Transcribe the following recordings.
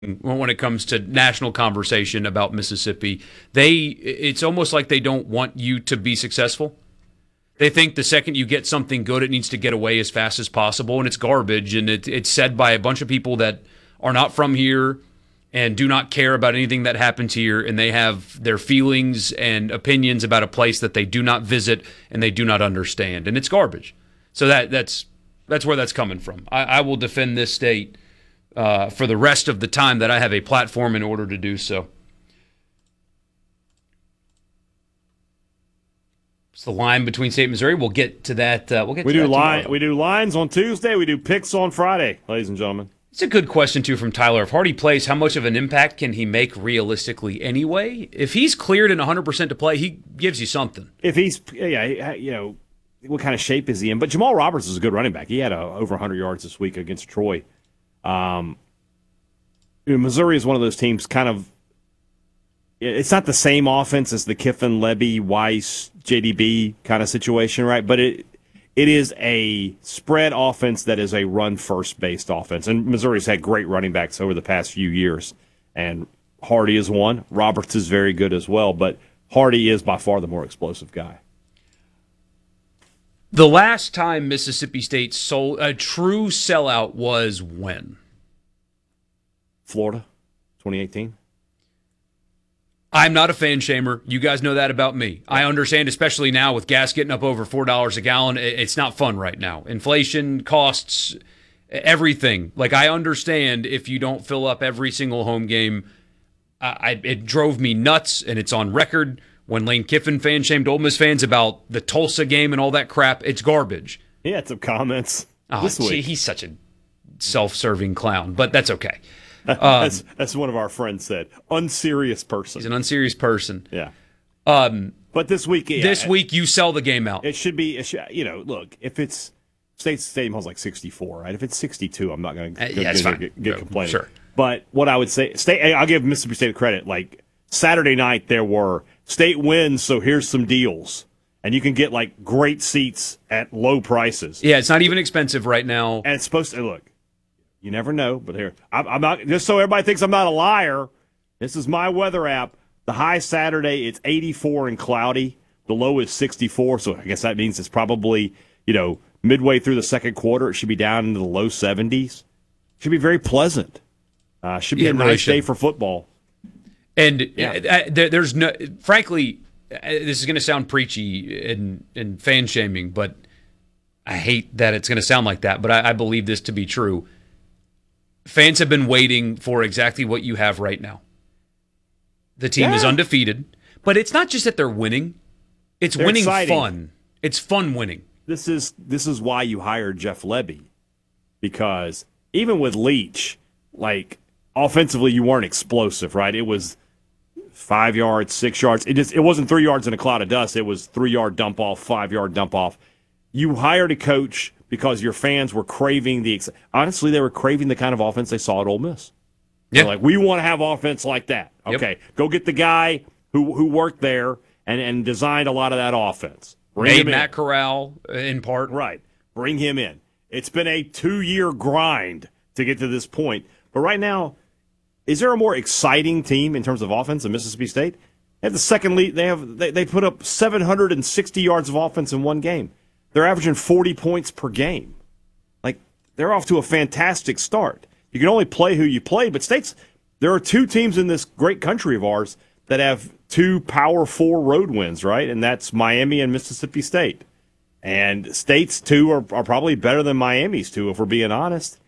when it comes to national conversation about Mississippi. It's almost like they don't want you to be successful. They think the second you get something good, it needs to get away as fast as possible, and it's garbage. And it's said by a bunch of people that are not from here and do not care about anything that happens here, and they have their feelings and opinions about a place that they do not visit and they do not understand, and it's garbage. So that's where that's coming from. I will defend this state for the rest of the time that I have a platform in order to do so. It's the line between State and Missouri. We'll get to that. We do lines on Tuesday. We do picks on Friday, ladies and gentlemen. It's a good question, too, from Tyler. If Hardy plays, how much of an impact can he make realistically anyway? If he's cleared and 100% to play, he gives you something. If he's, what kind of shape is he in? But Jamal Roberts is a good running back. He had over 100 yards this week against Troy. Missouri is one of those teams kind of, it's not the same offense as the Kiffin, Lebby, Weiss, JDB kind of situation, right? But it is a spread offense that is a run-first based offense. And Missouri's had great running backs over the past few years. And Hardy is one. Roberts is very good as well. But Hardy is by far the more explosive guy. The last time Mississippi State sold a true sellout was when? Florida, 2018. I'm not a fan shamer. You guys know that about me. I understand, especially now with gas getting up over $4 a gallon, it's not fun right now. Inflation, costs, everything. Like, I understand if you don't fill up every single home game. It drove me nuts, and it's on record when Lane Kiffin fan shamed Ole Miss fans about the Tulsa game and all that crap. It's garbage. He had some comments this week. He's such a self-serving clown, but that's okay. That's one of our friends said. Unserious person. He's an unserious person. Yeah. But this week, week you sell the game out. It should be. Look, if it's State Stadium holds like 64, right? If it's 62, I'm not going to get complaining. Sure. But what I would say, I'll give Mississippi State credit. Like Saturday night, there were State wins, so here's some deals. And you can get like great seats at low prices. Yeah, it's not even expensive right now. And it's supposed to look. You never know, but here I'm not. Just so everybody thinks I'm not a liar. This is my weather app. The high Saturday, it's 84 and cloudy. The low is 64, so I guess that means it's probably midway through the second quarter. It should be down into the low 70s. Should be very pleasant. Should be a nice day for football. And there's no. Frankly, this is going to sound preachy and fan shaming, but I hate that it's going to sound like that. But I believe this to be true. Fans have been waiting for exactly what you have right now. The team is undefeated, but it's not just that they're winning. They're winning exciting. Fun. It's fun winning. This is why you hired Jeff Lebby, because even with Leach, like offensively, you weren't explosive, right? It was 5 yards, 6 yards. It wasn't 3 yards in a cloud of dust. It was 3 yard dump off, 5 yard dump off. You hired a coach because your fans were craving honestly, they were craving the kind of offense they saw at Ole Miss. Yeah. They're like, we want to have offense like that. Okay, Go get the guy who worked there and designed a lot of that offense. Made Matt Corral in part. Right. Bring him in. It's been a 2-year grind to get to this point. But right now, is there a more exciting team in terms of offense than Mississippi State? They have the second lead. They put up 760 yards of offense in one game. They're averaging 40 points per game. Like, they're off to a fantastic start. You can only play who you play, but there are two teams in this great country of ours that have 2 Power 4 road wins, right? And that's Miami and Mississippi State. And State's 2 are probably better than Miami's 2, if we're being honest.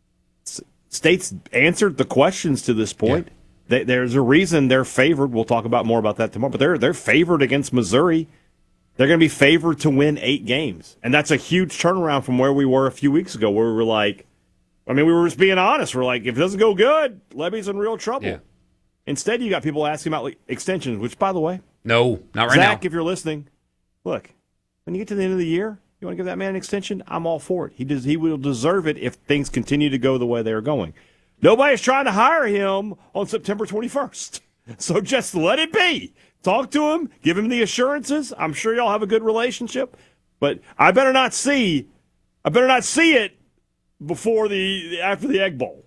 State's answered the questions to this point. Yeah. There's a reason they're favored. We'll talk about more about that tomorrow. But they're favored against Missouri. They're going to be favored to win 8 games. And that's a huge turnaround from where we were a few weeks ago, where we were like, we were just being honest. We're like, if it doesn't go good, Lebby's in real trouble. Yeah. Instead, you got people asking about extensions, which, by the way, no, not right now. Zach, if you're listening, look, when you get to the end of the year, you want to give that man an extension? I'm all for it. He will deserve it if things continue to go the way they're going. Nobody's trying to hire him on September 21st. So just let it be. Talk to him. Give him the assurances. I'm sure y'all have a good relationship. But I better not see it before after the Egg Bowl.